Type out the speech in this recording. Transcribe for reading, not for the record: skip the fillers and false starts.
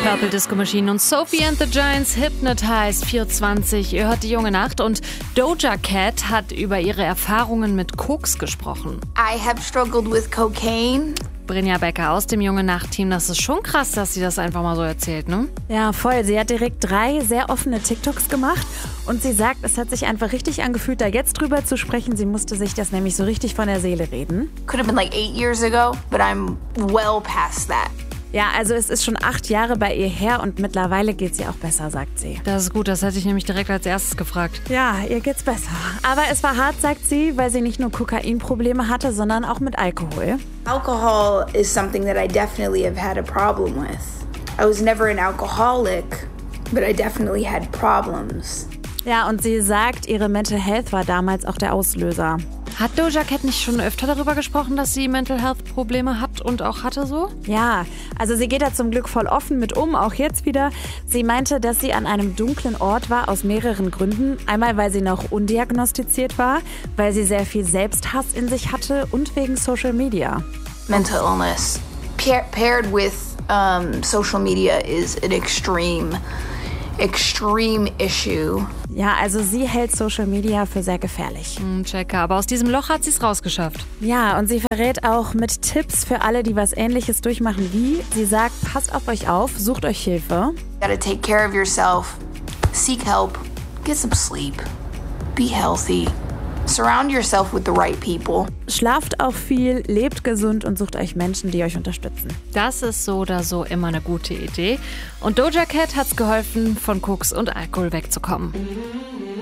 Purple Disco Machine und Sophie and the Giants Hypnotized 420. Ihr hört die junge Nacht und Doja Cat hat über ihre Erfahrungen mit Koks gesprochen. I have struggled with cocaine. Brinja Becker aus dem junge Nacht-Team, das ist schon krass, dass sie das einfach mal so erzählt, ne? Ja, voll. Sie hat direkt 3 sehr offene TikToks gemacht und sie sagt, es hat sich einfach richtig angefühlt, da jetzt drüber zu sprechen. Sie musste sich das nämlich so richtig von der Seele reden. Could have been like 8 years ago, but I'm well past that. Ja, also es ist schon 8 Jahre bei ihr her und mittlerweile geht's ihr auch besser, sagt sie. Das ist gut, das hätte ich nämlich direkt als erstes gefragt. Ja, ihr geht's besser. Aber es war hart, sagt sie, weil sie nicht nur Kokainprobleme hatte, sondern auch mit Alkohol. Alcohol is something that I definitely have had a problem with. I was never an alcoholic, but I definitely had problems. Ja, und sie sagt, ihre Mental Health war damals auch der Auslöser. Hat Doja Cat nicht schon öfter darüber gesprochen, dass sie Mental Health Probleme hat und auch hatte so? Ja, also sie geht da zum Glück voll offen mit um, auch jetzt wieder. Sie meinte, dass sie an einem dunklen Ort war aus mehreren Gründen. Einmal, weil sie noch undiagnostiziert war, weil sie sehr viel Selbsthass in sich hatte und wegen Social Media. Mental illness paired with social media is an extreme issue. Ja, also sie hält Social Media für sehr gefährlich. Checker, aber aus diesem Loch hat sie es rausgeschafft. Ja, und sie verrät auch mit Tipps für alle, die was Ähnliches durchmachen wie. Sie sagt, passt auf euch auf, sucht euch Hilfe. You gotta take care of yourself, seek help, get some sleep, be healthy, surround yourself with the right people. Schlaft auch viel, lebt gesund und sucht euch Menschen, die euch unterstützen. Das ist so oder so immer eine gute Idee. Und Doja Cat hat's geholfen, von Koks und Alkohol wegzukommen.